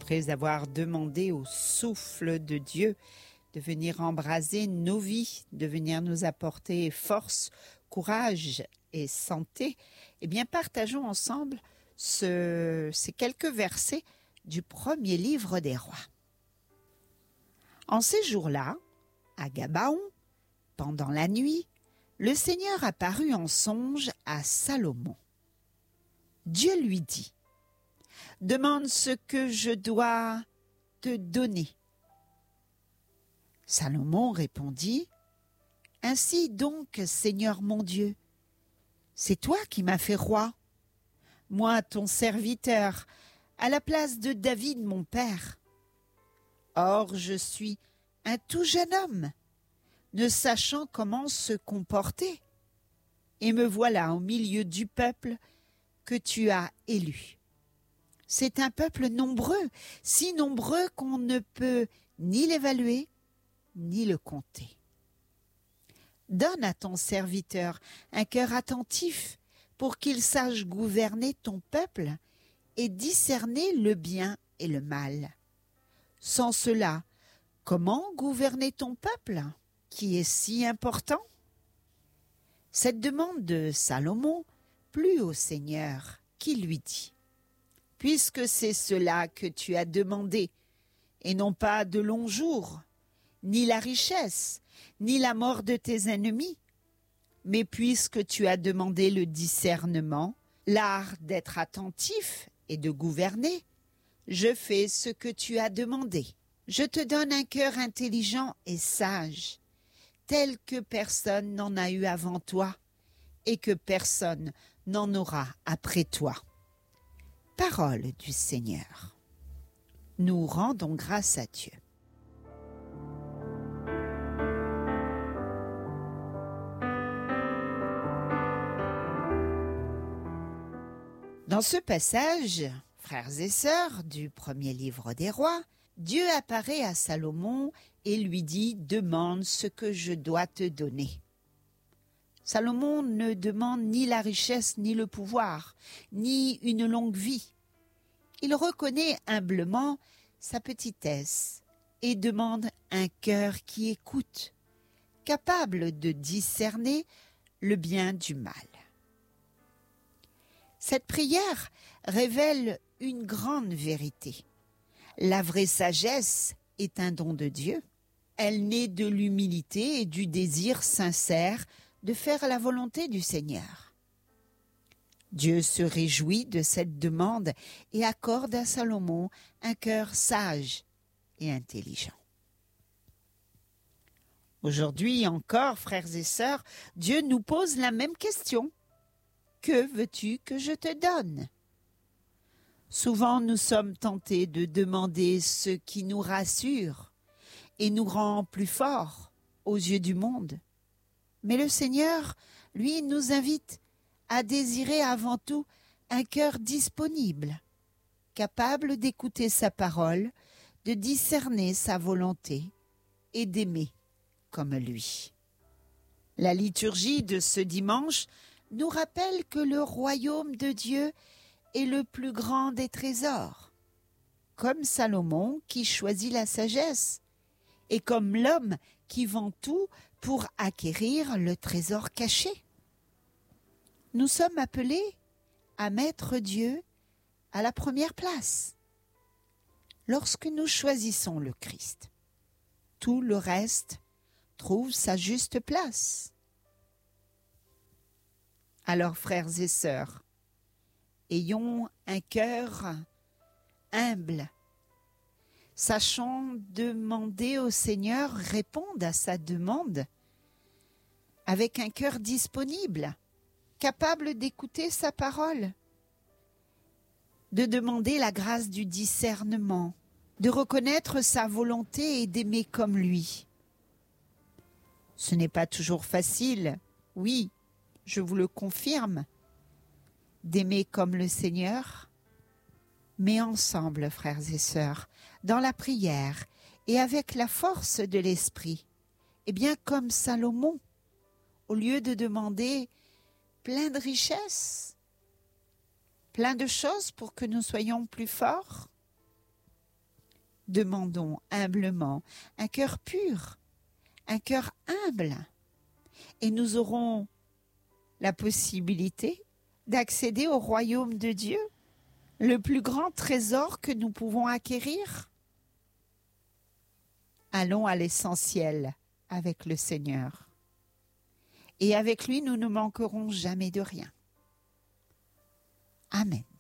après avoir demandé au souffle de Dieu de venir embraser nos vies, de venir nous apporter force, courage et santé, eh bien partageons ensemble ces quelques versets du premier livre des rois. En ces jours-là, à Gabaon, pendant la nuit, le Seigneur apparut en songe à Salomon. Dieu lui dit : « Demande ce que je dois te donner. » Salomon répondit : « Ainsi donc, Seigneur mon Dieu, c'est toi qui m'as fait roi, moi ton serviteur, à la place de David mon père. Or je suis un tout jeune homme, ne sachant comment se comporter, et me voilà au milieu du peuple que tu as élu. C'est un peuple nombreux, si nombreux qu'on ne peut ni l'évaluer, ni le compter. Donne à ton serviteur un cœur attentif pour qu'il sache gouverner ton peuple et discerner le bien et le mal. Sans cela, comment gouverner ton peuple, qui est si important ? Cette demande de Salomon plut au Seigneur, qui lui dit : « Puisque c'est cela que tu as demandé, et non pas de longs jours, ni la richesse, ni la mort de tes ennemis, mais puisque tu as demandé le discernement, l'art d'être attentif et de gouverner, je fais ce que tu as demandé. Je te donne un cœur intelligent et sage, tel que personne n'en a eu avant toi, et que personne n'en aura après toi. » Parole du Seigneur. Nous rendons grâce à Dieu. Dans ce passage, frères et sœurs, du premier livre des rois, Dieu apparaît à Salomon et lui dit : « Demande ce que je dois te donner. » Salomon ne demande ni la richesse, ni le pouvoir, ni une longue vie. Il reconnaît humblement sa petitesse et demande un cœur qui écoute, capable de discerner le bien du mal. Cette prière révèle une grande vérité. La vraie sagesse est un don de Dieu. Elle naît de l'humilité et du désir sincère de faire la volonté du Seigneur. Dieu se réjouit de cette demande et accorde à Salomon un cœur sage et intelligent. Aujourd'hui encore, frères et sœurs, Dieu nous pose la même question. Que veux-tu que je te donne ? Souvent, nous sommes tentés de demander ce qui nous rassure et nous rend plus forts aux yeux du monde. Mais le Seigneur, lui, nous invite à désirer avant tout un cœur disponible, capable d'écouter sa parole, de discerner sa volonté et d'aimer comme lui. La liturgie de ce dimanche nous rappelle que le royaume de Dieu est le plus grand des trésors, comme Salomon qui choisit la sagesse, et comme l'homme qui vend tout pour acquérir le trésor caché. Nous sommes appelés à mettre Dieu à la première place. Lorsque nous choisissons le Christ, tout le reste trouve sa juste place. Alors, frères et sœurs, ayons un cœur humble. Sachons demander au Seigneur, répondre à sa demande avec un cœur disponible, capable d'écouter sa parole, de demander la grâce du discernement, de reconnaître sa volonté et d'aimer comme lui. Ce n'est pas toujours facile, oui, je vous le confirme, d'aimer comme le Seigneur, mais ensemble, frères et sœurs, dans la prière et avec la force de l'esprit, et bien comme Salomon, au lieu de demander plein de richesses, plein de choses pour que nous soyons plus forts, Demandons humblement un cœur pur, un cœur humble, et nous aurons la possibilité d'accéder au royaume de Dieu, le plus grand trésor que nous pouvons acquérir. Allons à l'essentiel avec le Seigneur. Et avec lui, nous ne manquerons jamais de rien. Amen.